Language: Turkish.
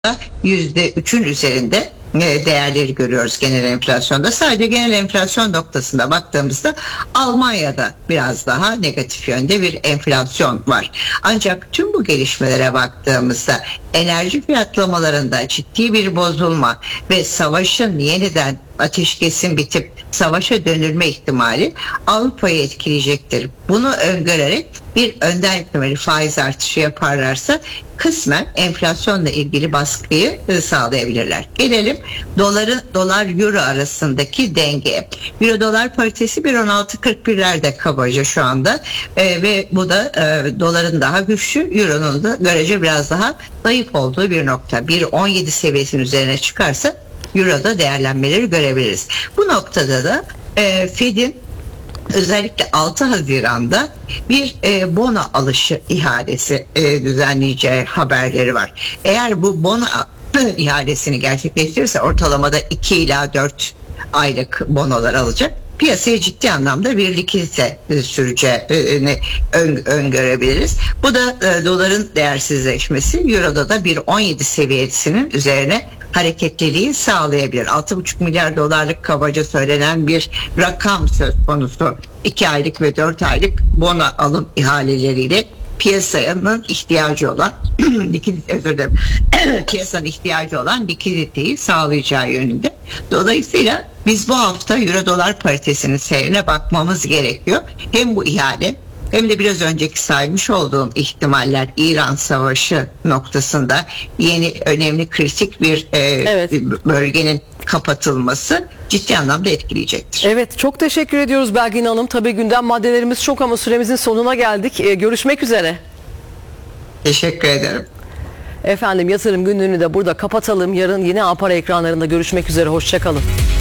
%3'ün üzerinde değerleri görüyoruz genel enflasyonda. Sadece genel enflasyon noktasında baktığımızda Almanya'da biraz daha negatif yönde bir enflasyon var. Ancak tüm bu gelişmelere baktığımızda enerji fiyatlamalarında ciddi bir bozulma ve savaşın yeniden ateşkesin bitip savaşa dönülme ihtimali Avrupa'yı etkileyecektir. Bunu öngörerek bir önden hükümeli faiz artışı yaparlarsa kısmen enflasyonla ilgili baskıyı sağlayabilirler. Gelelim dolar euro arasındaki dengeye. Euro dolar paritesi 1.1641'lerde kabaca şu anda ve bu da doların daha güçlü, euronun da görece biraz daha zayıf olduğu bir nokta. 1.17 seviyesinin üzerine çıkarsa Euro'da değerlenmeleri görebiliriz. Bu noktada da Fed'in özellikle 6 Haziran'da bir bono alışı ihalesi düzenleyeceği haberleri var. Eğer bu bono ihalesini gerçekleştirirse ortalamada 2 ila 4 aylık bonolar alacak. Piyasaya ciddi anlamda bir likidite süreceğini öngörebiliriz. Bu da doların değersizleşmesi, Euro'da da 1.17 seviyesinin üzerine hareketliliği sağlayabilir. 6,5 milyar dolarlık kabaca söylenen bir rakam söz konusu. 2 aylık ve 4 aylık bono alım ihaleleriyle piyasanın ihtiyacı olan piyasanın ihtiyacı olan likiditeyi sağlayacağı yönünde. Dolayısıyla biz bu hafta Euro dolar paritesinin seyrine bakmamız gerekiyor. Hem bu ihale hem de biraz önceki saymış olduğum ihtimaller İran Savaşı noktasında yeni önemli kritik bir Evet. bölgenin kapatılması ciddi anlamda etkileyecektir. Evet, çok teşekkür ediyoruz Belgin Hanım. Tabii gündem maddelerimiz çok ama süremizin sonuna geldik. Görüşmek üzere. Teşekkür ederim. Efendim, yatırım günlüğünü de burada kapatalım. Yarın yine A Para ekranlarında görüşmek üzere. Hoşça kalın.